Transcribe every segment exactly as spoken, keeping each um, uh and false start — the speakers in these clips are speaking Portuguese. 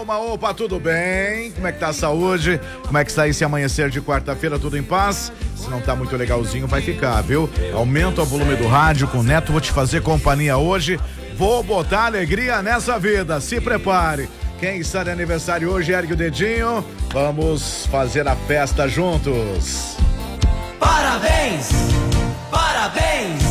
Opa, opa, tudo bem? Como é que tá a saúde? Como é que está esse amanhecer de quarta-feira? Tudo em paz? Se não tá muito legalzinho, vai ficar, viu? Aumenta o volume do rádio com o Neto, vou te fazer companhia hoje. Vou botar alegria nessa vida, se prepare. Quem está de aniversário hoje, ergue o dedinho. Vamos fazer a festa juntos. Parabéns! Parabéns!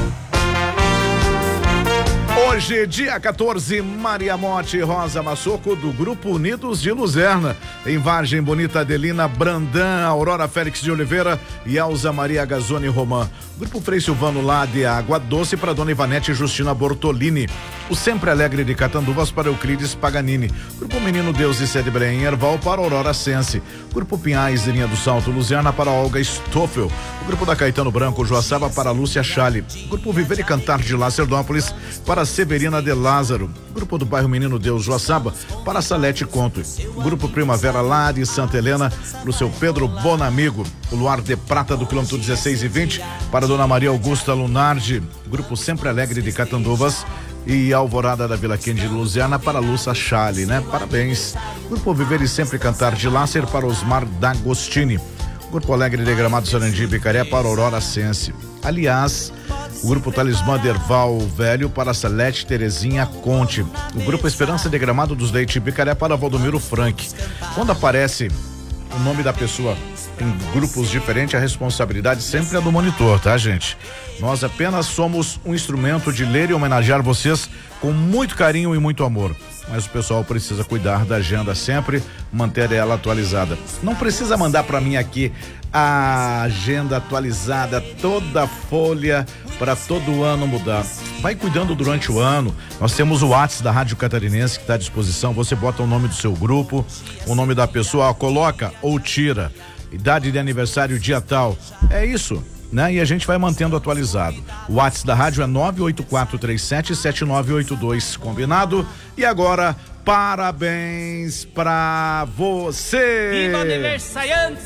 Hoje, dia quatorze, Maria Motti e Rosa Massoco, do Grupo Unidos de Luzerna. Em Vargem Bonita, Adelina Brandan, Aurora Félix de Oliveira e Elza Maria Gazzoni Romã. Grupo Frei Silvano lá de Água Doce para Dona Ivanete Justina Bortolini. O Sempre Alegre de Catanduvas para Euclides Paganini. Grupo Menino Deus e Sede Brem Erval para Aurora Sense. Grupo Pinhais de Linha do Salto Luzerna para Olga Stoffel. O Grupo da Caetano Branco Joaçaba para Lúcia Chale. Grupo Viver e Cantar de Lacerdópolis para Severina de Lázaro. Grupo do Bairro Menino Deus Joaçaba para Salete Conto. Grupo Primavera lá de Santa Helena pro seu Pedro Bonamigo. O Luar de Prata do quilômetro dezesseis e vinte para Dona Maria Augusta Lunardi. Grupo Sempre Alegre de Catanduvas e Alvorada da Vila Quente de Luzerna para Lúcia Chale, né? Parabéns. Grupo Viver e Sempre Cantar de Lácer para Osmar D'Agostini. Grupo Alegre de Gramado Sarandi Bicaré para Aurora Sense. Aliás, o Grupo Talismã Derval Velho para Salete Terezinha Conte. O Grupo Esperança de Gramado dos Leite Bicaré para Valdomiro Frank. Quando aparece o nome da pessoa em grupos diferentes, a responsabilidade sempre é do monitor, tá, gente? Nós apenas somos um instrumento de ler e homenagear vocês com muito carinho e muito amor. Mas o pessoal precisa cuidar da agenda sempre, manter ela atualizada. Não precisa mandar para mim aqui a agenda atualizada, toda a folha para todo ano mudar. Vai cuidando durante o ano. Nós temos o WhatsApp da Rádio Catarinense que está à disposição. Você bota o nome do seu grupo, o nome da pessoa, coloca ou tira. Idade de aniversário, dia tal. É isso, né? E a gente vai mantendo atualizado. O WhatsApp da rádio é nove oito quatro três sete sete nove oito dois, combinado? E agora, parabéns pra você! Viva aniversariante!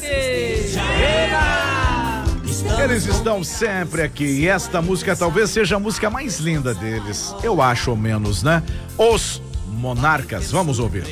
Eles estão sempre aqui e esta música talvez seja a música mais linda deles. Eu acho, ao menos, né? Os Monarcas. Vamos ouvir.